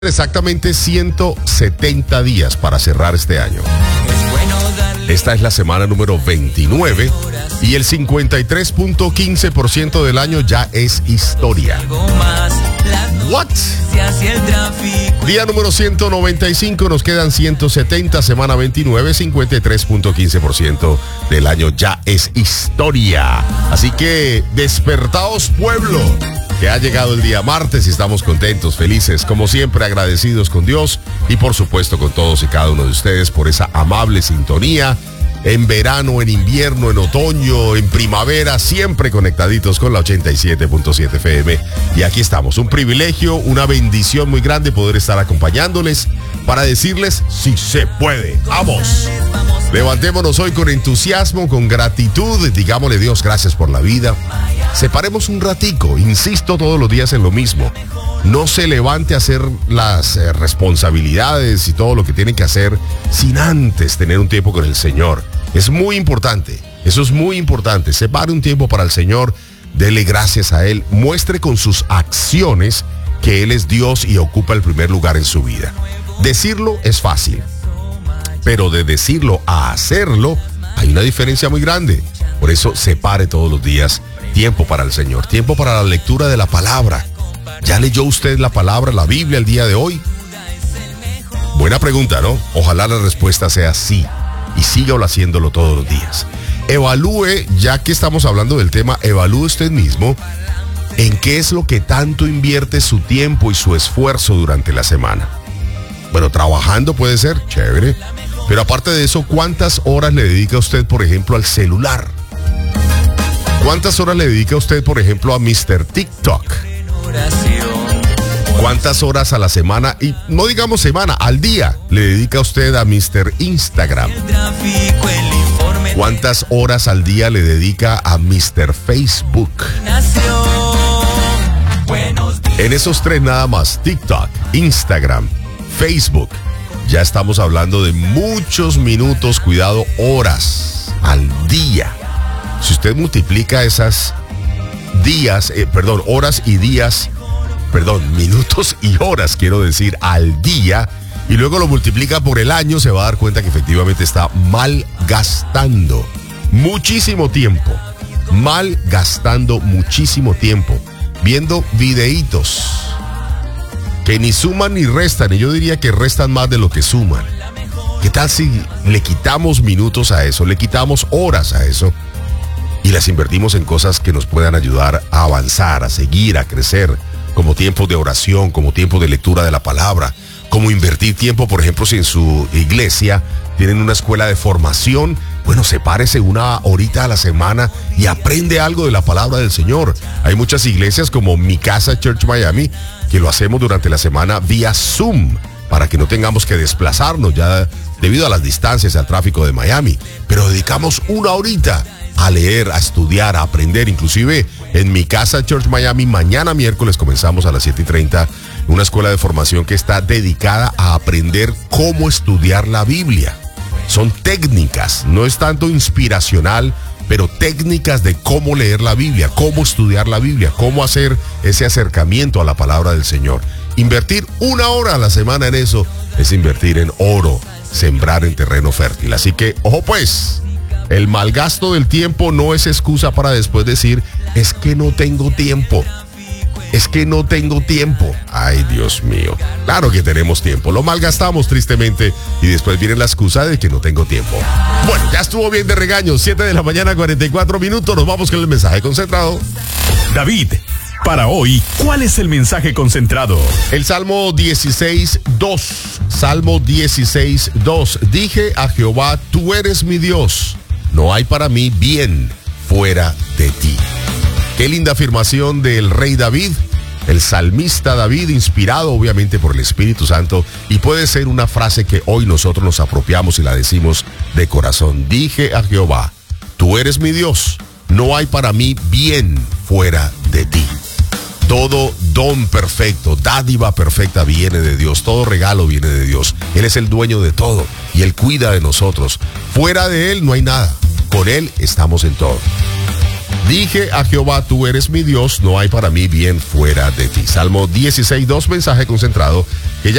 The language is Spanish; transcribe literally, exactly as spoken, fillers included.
Exactamente ciento setenta días para cerrar este año. Esta es la semana número veintinueve y el cincuenta y tres punto quince por ciento del año ya es historia. What? Día número ciento noventa y cinco, nos quedan ciento setenta, semana veintinueve, cincuenta y tres punto quince por ciento del año ya es historia. Así que despertaos, pueblo, que ha llegado el día martes y estamos contentos, felices, como siempre agradecidos con Dios y por supuesto con todos y cada uno de ustedes por esa amable sintonía. En verano, en invierno, en otoño, en primavera, siempre conectaditos con la ochenta y siete punto siete F M. Y aquí estamos, un privilegio, una bendición muy grande poder estar acompañándoles para decirles si se puede. ¡Vamos! Levantémonos hoy con entusiasmo, con gratitud, digámosle Dios gracias por la vida. Separemos un ratico, insisto todos los días en lo mismo. No se levante a hacer las eh, responsabilidades y todo lo que tienen que hacer sin antes tener un tiempo con el Señor. Es muy importante, eso es muy importante. Separe un tiempo para el Señor, dele gracias a Él, muestre con sus acciones que Él es Dios y ocupa el primer lugar en su vida. Decirlo es fácil, pero de decirlo a hacerlo hay una diferencia muy grande. Por eso separe todos los días tiempo para el Señor, tiempo para la lectura de la palabra. ¿Ya leyó usted la palabra, la Biblia, el día de hoy? Buena pregunta, ¿no? Ojalá la respuesta sea sí y siga haciéndolo todos los días. Evalúe, ya que estamos hablando del tema, evalúe usted mismo en qué es lo que tanto invierte su tiempo y su esfuerzo durante la semana. Bueno, trabajando puede ser, chévere, pero aparte de eso, ¿cuántas horas le dedica usted, por ejemplo, al celular? ¿Cuántas horas le dedica usted, por ejemplo, a mister TikTok? ¿Cuántas horas a la semana, y no digamos semana, al día, le dedica usted a mister Instagram? ¿Cuántas horas al día le dedica a mister Facebook? En esos tres nada más, TikTok, Instagram, Facebook, ya estamos hablando de muchos minutos, cuidado, horas al día. Si usted multiplica esas días, eh, perdón, horas y días, perdón, minutos y horas, quiero decir, al día, y luego lo multiplica por el año, se va a dar cuenta que efectivamente está malgastando muchísimo tiempo, malgastando muchísimo tiempo, viendo videitos que ni suman ni restan, y yo diría que restan más de lo que suman. ¿Qué tal si le quitamos minutos a eso, le quitamos horas a eso y las invertimos en cosas que nos puedan ayudar a avanzar, a seguir, a crecer, como tiempo de oración, como tiempo de lectura de la palabra, como invertir tiempo, por ejemplo, si en su iglesia tienen una escuela de formación, bueno, sepárese una horita a la semana y aprende algo de la palabra del Señor. Hay muchas iglesias como Mi Casa Church Miami que lo hacemos durante la semana vía Zoom, para que no tengamos que desplazarnos ya debido a las distancias y al tráfico de Miami, pero dedicamos una horita a leer, a estudiar, a aprender. Inclusive en Mi Casa Church Miami, mañana miércoles comenzamos a las siete y treinta, una escuela de formación que está dedicada a aprender cómo estudiar la Biblia. Son técnicas, no es tanto inspiracional, pero técnicas de cómo leer la Biblia, cómo estudiar la Biblia, cómo hacer ese acercamiento a la palabra del Señor. Invertir una hora a la semana en eso es invertir en oro, sembrar en terreno fértil. Así que, ojo pues, el malgasto del tiempo no es excusa para después decir, es que no tengo tiempo. Es que no tengo tiempo. Ay, Dios mío. Claro que tenemos tiempo. Lo malgastamos tristemente y después viene la excusa de que no tengo tiempo. Bueno, ya estuvo bien de regaño. siete de la mañana, cuarenta y cuatro minutos. Nos vamos con el mensaje concentrado. David, para hoy, ¿cuál es el mensaje concentrado? El Salmo dieciséis, dos. Salmo dieciséis, dos. Dije a Jehová, tú eres mi Dios. No hay para mí bien fuera de ti. Qué linda afirmación del rey David, el salmista David, inspirado obviamente por el Espíritu Santo, y puede ser una frase que hoy nosotros nos apropiamos y la decimos de corazón. Dije a Jehová, tú eres mi Dios, no hay para mí bien fuera de ti. Todo don perfecto, dádiva perfecta viene de Dios, todo regalo viene de Dios. Él es el dueño de todo y Él cuida de nosotros. Fuera de Él no hay nada, con Él estamos en todo. Dije a Jehová, tú eres mi Dios, no hay para mí bien fuera de ti. Salmo dieciséis, dos, mensaje concentrado que ya